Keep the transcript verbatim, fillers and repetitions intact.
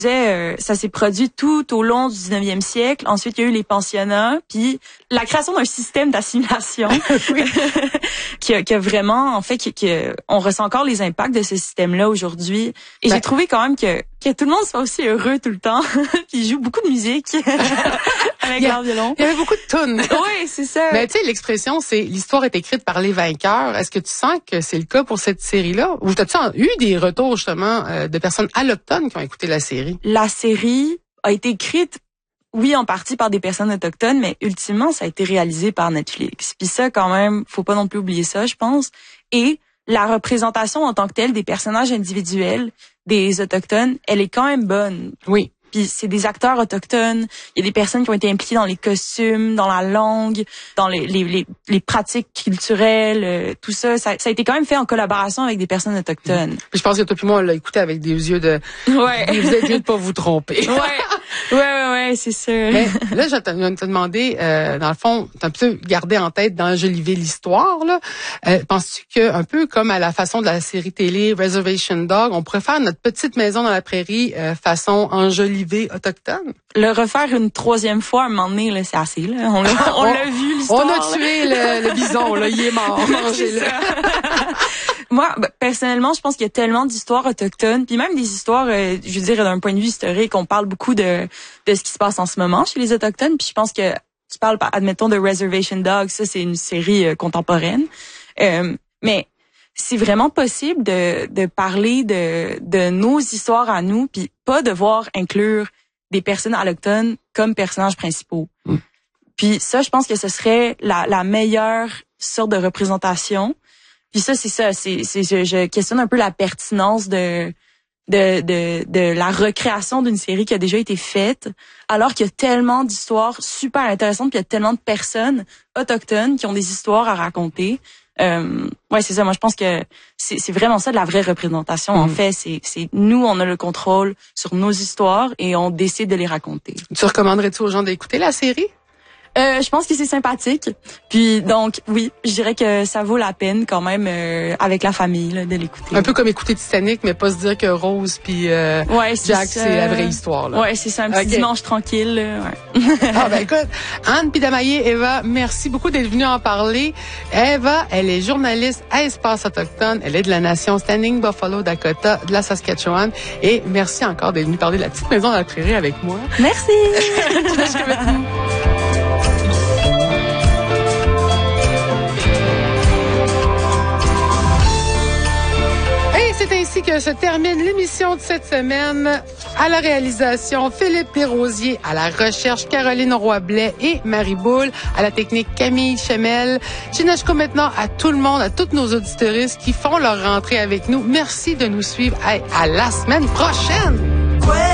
Euh, ça s'est produit tout au long du dix-neuvième siècle. Ensuite, il y a eu les pensionnats, puis la création d'un système d'assimilation qui, a, qui a vraiment, en fait, qui, qui, on ressent encore les impacts de ce système-là aujourd'hui. Et ben, j'ai trouvé quand même que, que tout le monde soit aussi heureux tout le temps, puis il joue beaucoup de musique avec leur violon. Il y avait beaucoup de tunes. Oui, c'est ça. Mais tu sais, l'expression, c'est l'histoire est écrite par les vainqueurs. Est-ce que tu sens que c'est le cas pour cette série-là? Ou t'as-tu eu des retours, justement, euh, de personnes allochtones qui ont écouté la série? La série a été écrite, oui, en partie par des personnes autochtones, mais ultimement, ça a été réalisé par Netflix. Puis ça, quand même, faut pas non plus oublier ça, je pense. Et la représentation en tant que telle des personnages individuels des Autochtones, elle est quand même bonne. Oui. Puis c'est des acteurs autochtones, il y a des personnes qui ont été impliquées dans les costumes, dans la langue, dans les les les, les pratiques culturelles, euh, tout ça, ça. Ça a été quand même fait en collaboration avec des personnes autochtones. Puis je pense que toi puis moi, on l'a écouté avec des yeux de... Ouais. Vous êtes mieux de pas vous tromper. Ouais. Ouais, ouais, ouais, c'est sûr. Mais là, je vais te, te demander, euh, dans le fond, t'as un peu gardé en tête d'enjoliver l'histoire, là. Euh, penses-tu que, un peu comme à la façon de la série télé Reservation Dog, on pourrait faire notre petite maison dans la prairie euh, façon enjolivée autochtone? Le refaire une troisième fois, à un moment donné, là, c'est assez, là. On l'a, on l'a vu, l'histoire. On a tué le, le bison, là. Il est mort. Mangez-le. Moi, ben, personnellement, je pense qu'il y a tellement d'histoires autochtones, puis même des histoires, euh, je veux dire, d'un point de vue historique, on parle beaucoup de de ce qui se passe en ce moment chez les Autochtones, puis je pense que tu parles, admettons, de Reservation Dogs, ça, c'est une série euh, contemporaine. Euh, mais c'est vraiment possible de de parler de de nos histoires à nous, puis pas devoir inclure des personnes autochtones comme personnages principaux. Mm. Puis ça, je pense que ce serait la la meilleure sorte de représentation. Puis ça, c'est ça, c'est, c'est, je, je questionne un peu la pertinence de, de, de, de la recréation d'une série qui a déjà été faite, alors qu'il y a tellement d'histoires super intéressantes, puis il y a tellement de personnes autochtones qui ont des histoires à raconter. Euh, ouais, c'est ça. Moi, je pense que c'est, c'est vraiment ça de la vraie représentation. Mmh. En fait, c'est, c'est nous, on a le contrôle sur nos histoires et on décide de les raconter. Tu recommanderais-tu aux gens d'écouter la série? Euh, je pense que c'est sympathique. Puis donc, oui, je dirais que ça vaut la peine quand même euh, avec la famille là, de l'écouter. Un peu comme écouter Titanic, mais pas se dire que Rose puis euh, ouais, c'est Jack, ça. c'est la vraie histoire. Là. Ouais, c'est ça, un petit okay. dimanche tranquille. Là, ouais. Ah ben écoute, Anne Pidamaillé, Eva, merci beaucoup d'être venue en parler. Eva, elle est journaliste à Espace Autochtone. Elle est de la nation Standing Buffalo Dakota de la Saskatchewan. Et merci encore d'être venue parler de la petite maison dans la prairie avec moi. Merci. C'est ainsi que se termine l'émission de cette semaine. À la réalisation, Philippe Desrosiers. À la recherche, Caroline Roy-Blais et Marie Boule. À la technique, Camille Chemel. Chinachko maintenant à tout le monde, à toutes nos auditeuristes qui font leur rentrée avec nous. Merci de nous suivre. À la semaine prochaine!